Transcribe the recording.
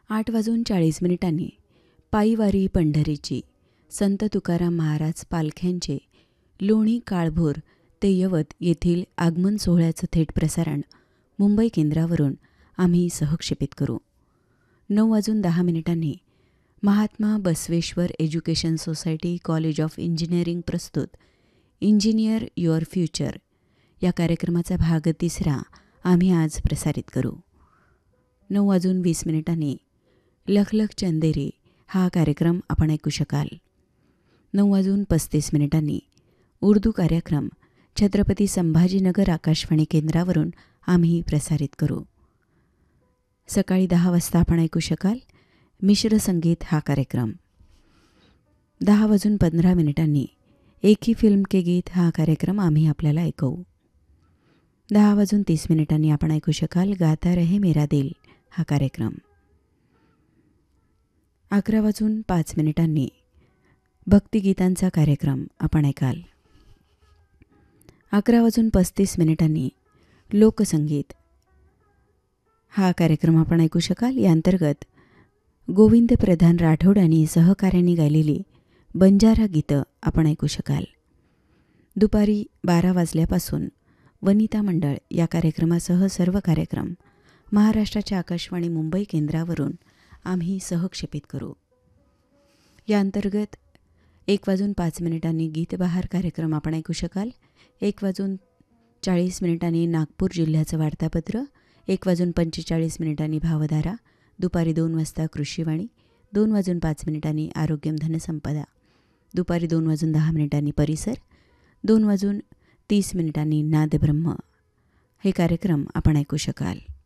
8:40 पायीवारी पंढरीची संत तुकाराम महाराज पालख्यांचे लोणी काळभोर ते यवत येथील आगमन सोहळ्याचं थेट प्रसारण मुंबई केंद्रावरून आम्ही सहक्षेपित करू. 9:10 Mahatma Basaveshwar education society college of engineering प्रस्तुत इंजिनियर युअर फ्युचर या कार्यक्रमाचा भाग 3 आम्ही आज प्रसारित करू. 9:20 लख लख चंदेरी हा कार्यक्रम आपण ऐकू शकाल. 9:35 उर्दू कार्यक्रम छत्रपती संभाजीनगर आकाशवाणी केंद्रावरून आम्ही प्रसारित करू. सकाळी 10 वाजता आपण ऐकू शकाल मिश्र संगीत हा कार्यक्रम. 10:15 एक ही फिल्म के गीत हा कार्यक्रम आम्ही आपल्याला ऐकवू. 10:30 आपण ऐकू शकाल गाता रहे मेरा दिल हा कार्यक्रम. 11:05 भक्तिगीतांचा कार्यक्रम आपण ऐकाल. 11:35 लोकसंगीत हा कार्यक्रम आपण ऐकू शकाल. या अंतर्गत गोविंद प्रधान राठोड आणि सहकार्याने गायलेली बंजारा गीतं आपण ऐकू शकाल. दुपारी 12 वाजल्यापासून वनिता मंडळ या कार्यक्रमासह सर्व कार्यक्रम महाराष्ट्राच्या आकाशवाणी मुंबई केंद्रावरून आम्ही सहक्षेपित करू. या अंतर्गत 1:05 गीतबहार कार्यक्रम आपण ऐकू शकाल. 1:40 नागपूर जिल्ह्याचं वार्तापत्र. 1:45 भावधारा. दुपारी 2 वाजता कृषीवाणी. 2:05 आरोग्यम धनसंपदा. दुपारी 2:10 परिसर. 2:30 नादब्रह्म हे कार्यक्रम आपण ऐकू शकाल.